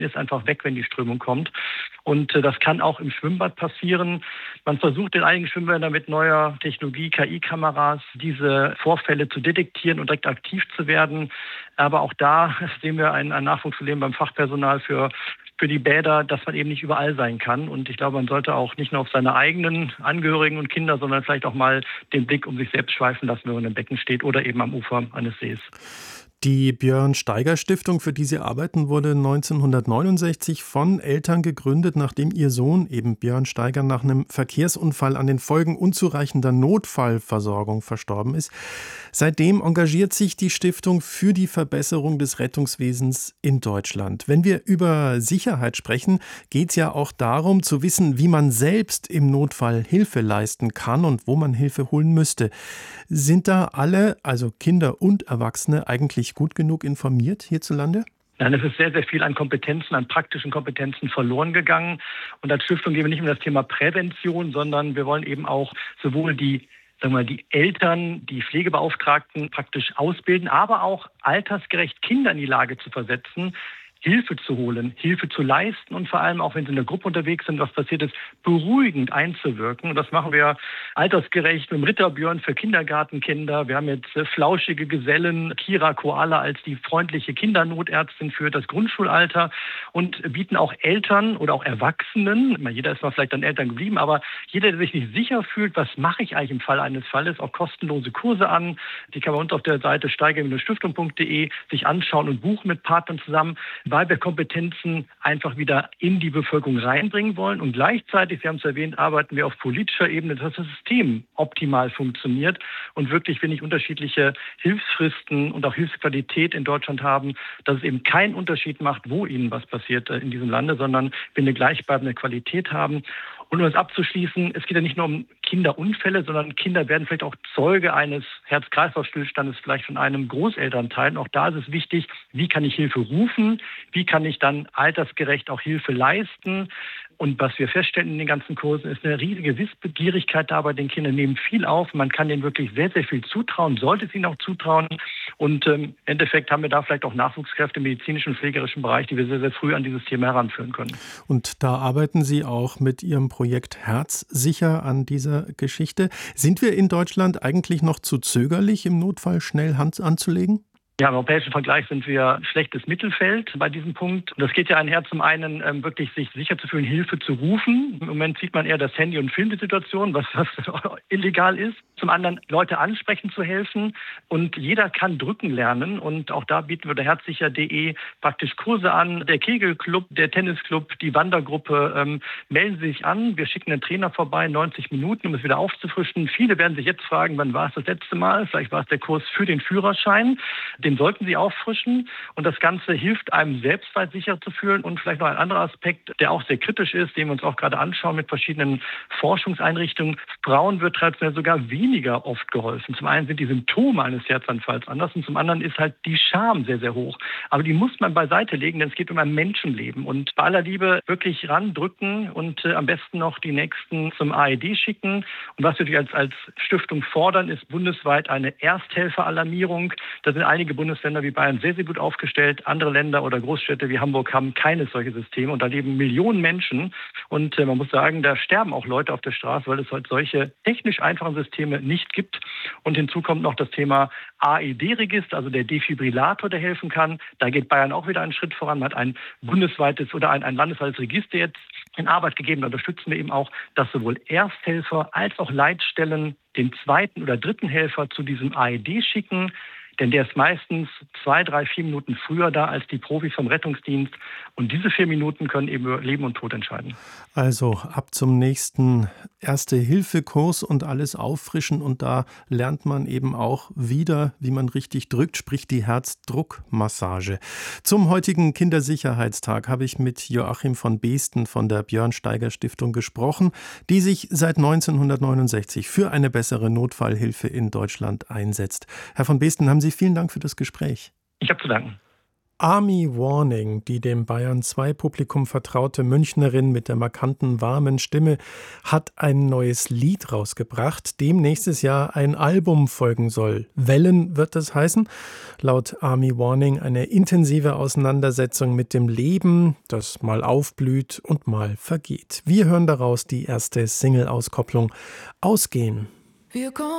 ist einfach weg, wenn die Strömung kommt. Und das kann auch im Schwimmbad passieren. Man versucht in einigen Schwimmbädern mit neuer Technologie, KI-Kameras, diese Vorfälle zu detektieren und direkt aktiv zu werden. Aber auch da sehen wir ein Nachwuchsproblem beim Fachpersonal für die Bäder, dass man eben nicht überall sein kann. Und ich glaube, man sollte auch nicht nur auf seine eigenen Angehörigen und Kinder, sondern vielleicht auch mal den Blick um sich selbst schweifen lassen, wenn man im Becken steht oder eben am Ufer eines Sees. Die Björn-Steiger-Stiftung, für die Sie arbeiten, wurde 1969 von Eltern gegründet, nachdem ihr Sohn, eben Björn Steiger, nach einem Verkehrsunfall an den Folgen unzureichender Notfallversorgung verstorben ist. Seitdem engagiert sich die Stiftung für die Verbesserung des Rettungswesens in Deutschland. Wenn wir über Sicherheit sprechen, geht es ja auch darum, zu wissen, wie man selbst im Notfall Hilfe leisten kann und wo man Hilfe holen müsste. Sind da alle, also Kinder und Erwachsene, eigentlich gut genug informiert hierzulande? Nein, es ist sehr, sehr viel an Kompetenzen, an praktischen Kompetenzen verloren gegangen. Und als Stiftung gehen wir nicht nur das Thema Prävention, sondern wir wollen eben auch sowohl die Eltern, die Pflegebeauftragten praktisch ausbilden, aber auch altersgerecht Kinder in die Lage zu versetzen, Hilfe zu holen, Hilfe zu leisten und vor allem auch, wenn sie in der Gruppe unterwegs sind, was passiert ist, beruhigend einzuwirken. Und das machen wir altersgerecht mit dem Ritterbjörn für Kindergartenkinder. Wir haben jetzt flauschige Gesellen, Kira Koala als die freundliche Kindernotärztin für das Grundschulalter und bieten auch Eltern oder auch Erwachsenen, jeder ist mal vielleicht dann Eltern geblieben, aber jeder, der sich nicht sicher fühlt, was mache ich eigentlich im Fall eines Falles, auch kostenlose Kurse an. Die kann man uns auf der Seite steiger-stiftung.de sich anschauen und buchen mit Partnern zusammen, weil wir Kompetenzen einfach wieder in die Bevölkerung reinbringen wollen. Und gleichzeitig, Sie haben es erwähnt, arbeiten wir auf politischer Ebene, dass das System optimal funktioniert und wirklich, wenn ich unterschiedliche Hilfsfristen und auch Hilfsqualität in Deutschland haben, dass es eben keinen Unterschied macht, wo Ihnen was passiert in diesem Lande, sondern wir eine gleichbleibende Qualität haben. Und um es abzuschließen, es geht ja nicht nur um Kinderunfälle, sondern Kinder werden vielleicht auch Zeuge eines Herz-Kreislauf-Stillstandes, vielleicht von einem Großelternteil. Und auch da ist es wichtig, wie kann ich Hilfe rufen, wie kann ich dann altersgerecht auch Hilfe leisten. Und was wir feststellen in den ganzen Kursen, ist eine riesige Wissbegierigkeit da bei den Kindern, nehmen viel auf. Man kann denen wirklich sehr, sehr viel zutrauen, sollte es ihnen auch zutrauen. Und im Endeffekt haben wir da vielleicht auch Nachwuchskräfte im medizinischen und pflegerischen Bereich, die wir sehr, sehr früh an dieses Thema heranführen können. Und da arbeiten Sie auch mit Ihrem Projekt Herzsicher an dieser Geschichte. Sind wir in Deutschland eigentlich noch zu zögerlich, im Notfall schnell Hand anzulegen? Ja, im europäischen Vergleich sind wir schlechtes Mittelfeld bei diesem Punkt. Und das geht ja einher, zum einen wirklich sich sicher zu fühlen, Hilfe zu rufen. Im Moment sieht man eher das Handy- und filmt die Situation, was illegal ist. Zum anderen Leute ansprechen zu helfen. Und jeder kann drücken lernen. Und auch da bieten wir der herzsicher.de praktisch Kurse an. Der Kegelclub, der Tennisclub, die Wandergruppe melden Sie sich an. Wir schicken einen Trainer vorbei, 90 Minuten, um es wieder aufzufrischen. Viele werden sich jetzt fragen, wann war es das letzte Mal? Vielleicht war es der Kurs für den Führerschein. Den sollten Sie auffrischen und das Ganze hilft einem selbst weit sicher zu fühlen. Und vielleicht noch ein anderer Aspekt, der auch sehr kritisch ist, den wir uns auch gerade anschauen mit verschiedenen Forschungseinrichtungen. Frauen wird traditionell sogar weniger oft geholfen. Zum einen sind die Symptome eines Herzanfalls anders und zum anderen ist halt die Scham sehr, sehr hoch. Aber die muss man beiseite legen, denn es geht um ein Menschenleben. Und bei aller Liebe wirklich randrücken und am besten noch die Nächsten zum AED schicken. Und was wir als Stiftung fordern, ist bundesweit eine Ersthelferalarmierung. Da sind einige Bundesländer wie Bayern sehr, sehr gut aufgestellt. Andere Länder oder Großstädte wie Hamburg haben keine solche Systeme. Und da leben Millionen Menschen. Und man muss sagen, da sterben auch Leute auf der Straße, weil es heute solche technisch einfachen Systeme nicht gibt. Und hinzu kommt noch das Thema AED-Register, also der Defibrillator, der helfen kann. Da geht Bayern auch wieder einen Schritt voran. Man hat ein bundesweites oder ein landesweites Register jetzt in Arbeit gegeben. Da unterstützen wir eben auch, dass sowohl Ersthelfer als auch Leitstellen den zweiten oder dritten Helfer zu diesem AED schicken. Denn der ist meistens 2, 3, 4 Minuten früher da als die Profis vom Rettungsdienst. Und diese 4 Minuten können eben über Leben und Tod entscheiden. Also ab zum nächsten Erste-Hilfe-Kurs und alles auffrischen. Und da lernt man eben auch wieder, wie man richtig drückt, sprich die Herzdruckmassage. Zum heutigen Kindersicherheitstag habe ich mit Joachim von Beesten von der Björn-Steiger-Stiftung gesprochen, die sich seit 1969 für eine bessere Notfallhilfe in Deutschland einsetzt. Herr von Beesten, haben Sie vielen Dank für das Gespräch. Ich habe zu danken. Army Warning, die dem Bayern 2 Publikum vertraute Münchnerin mit der markanten, warmen Stimme, hat ein neues Lied rausgebracht, dem nächstes Jahr ein Album folgen soll. Wellen wird das heißen. Laut Army Warning eine intensive Auseinandersetzung mit dem Leben, das mal aufblüht und mal vergeht. Wir hören daraus die erste Single-Auskopplung Ausgehen. Wir kommen